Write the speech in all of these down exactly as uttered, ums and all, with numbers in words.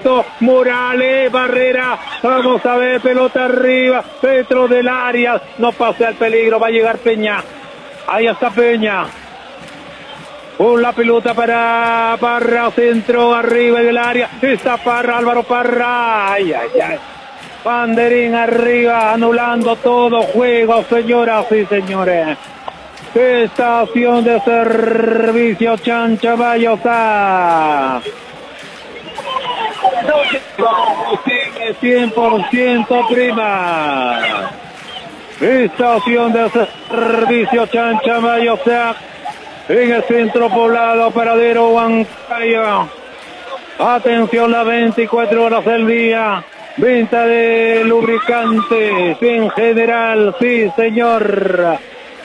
Perfecto, Morales, Barrera, vamos a ver, pelota arriba, dentro del área, no pase al peligro, va a llegar Peña, ahí está Peña, con la pelota para Parra, centro arriba del área, está Parra, Álvaro Parra, ay, ay, ay, banderín arriba, anulando todo juego, señoras y señores. Estación de servicio Chanchabayosa. cien por ciento prima. Estación de servicio Chanchabayosa. En el centro poblado, paradero Huancayo. Atención, las veinticuatro horas del día. Venta de lubricantes en general, sí señor.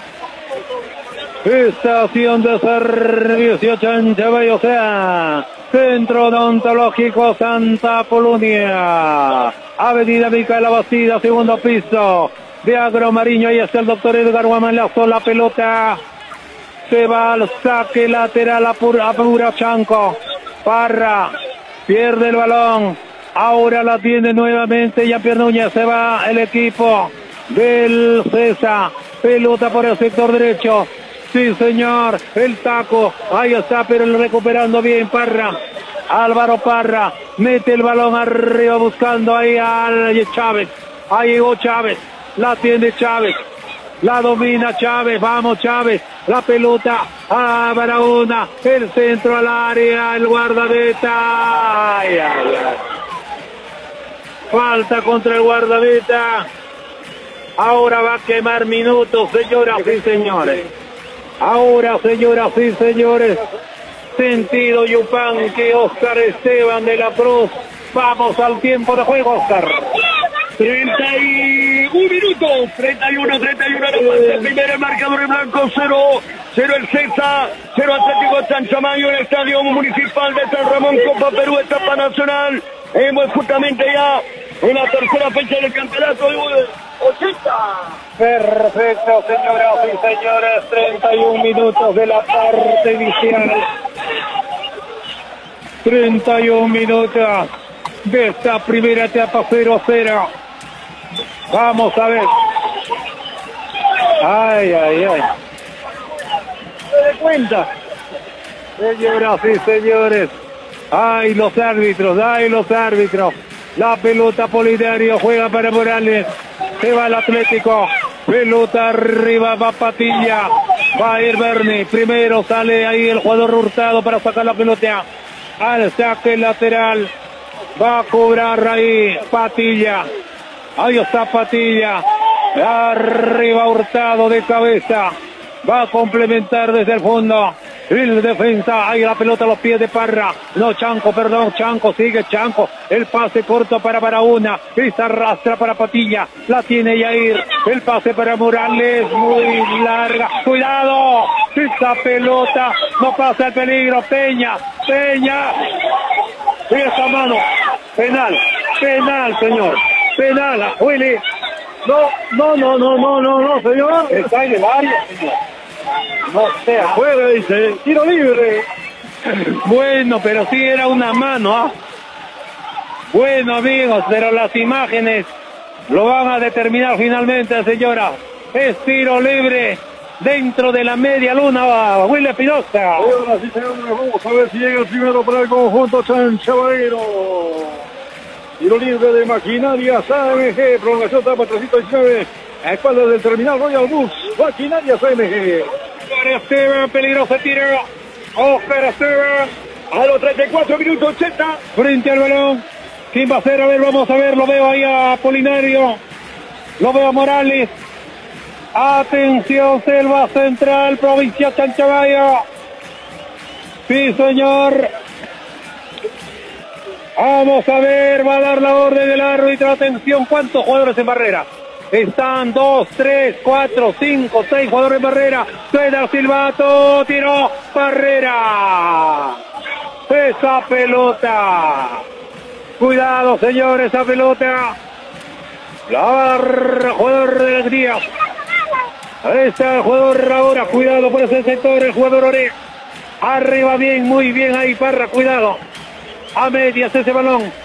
Estación de servicio Chanchabayosa, Centro Odontológico Santa Apolonia, Avenida Micaela Bastida, segundo piso, de Agromariño. Ahí está el doctor Edgar Guamalazo, la pelota se va al saque lateral, apura, apura Chanco, Parra, pierde el balón, ahora la tiene nuevamente Jean-Pierre Núñez, se va el equipo del César, pelota por el sector derecho. Sí, señor, el taco, ahí está, pero recuperando bien Parra, Álvaro Parra, mete el balón arriba buscando ahí a Chávez, ahí llegó Chávez, la tiene Chávez, la domina Chávez, vamos Chávez, la pelota a Barahona, el centro al área, el guardameta, ay, ay, ay. Falta contra el guardameta, ahora va a quemar minutos, señoras y señores. Ahora, señoras y señores, sentido Yupanqui, Oscar Esteban de la Cruz. Vamos al tiempo de juego, Oscar. treinta y un minutos, treinta y uno, treinta y uno, el primer marcador en blanco, cero, cero el César, cero Atlético Chanchamayo en el Estadio Municipal de San Ramón, Copa Perú, etapa nacional. Hemos justamente ya en la tercera fecha del campeonato de ochenta. Perfecto, señoras y señores, treinta y un minutos de la parte inicial. treinta y un minutos de esta primera etapa, cero cero. Vamos a ver. Ay, ay, ay. ¿Se da cuenta? Señoras y señores. Ay, los árbitros, ay, los árbitros. La pelota Polinario juega para Morales. Se va el Atlético. Pelota arriba, va Patilla. Va a ir Berni. Primero sale ahí el jugador Hurtado para sacar la pelota. Al saque lateral. Va a cobrar ahí Patilla. Ahí está Patilla. Arriba Hurtado de cabeza. Va a complementar desde el fondo. El defensa, ahí la pelota a los pies de Parra. No, Chanco, perdón, Chanco, sigue Chanco. El pase corto para Barahona. Esta arrastra para Patilla. La tiene Yair. El pase para Morales, muy larga. ¡Cuidado! Esta pelota no pasa el peligro. Peña, Peña. Y esa mano. Penal, penal, señor. Penal, Willy. No, no, no, no, no, no, no, señor. Está en el área, señor. No sea, juega, dice, tiro libre. Bueno, pero sí era una mano, ¿ah? Bueno, amigos, pero las imágenes lo van a determinar finalmente, señora. Es tiro libre dentro de la media luna, Willy Espinosa. Ahora sí, señores, vamos a ver si llega el primero para el conjunto Chanchabaguero. Tiro libre de Maquinarias A M G, prolongación etapa trescientos diecinueve, a espaldas del terminal Royal Bus, Maquinarias A M G. Oscar Esteban, peligroso tiro. Oscar Esteban. A los treinta y cuatro minutos ochenta. Frente al balón. ¿Quién va a ser? A ver, vamos a ver. Lo veo ahí a Polinario. Lo veo a Morales. Atención, Selva Central, provincia Chanchabayo. Sí, señor. Vamos a ver, va a dar la orden del árbitro. Atención, ¿cuántos jugadores en barrera? Están dos, tres, cuatro, cinco, seis jugadores en barrera. Suena el silbato, tiró Barrera. Esa pelota. Cuidado, señores, esa pelota. La barra, jugador de las Díaz. Ahí está el jugador ahora, cuidado por ese sector, el jugador Ore. Arriba bien, muy bien ahí, Parra, cuidado. A medias ese balón.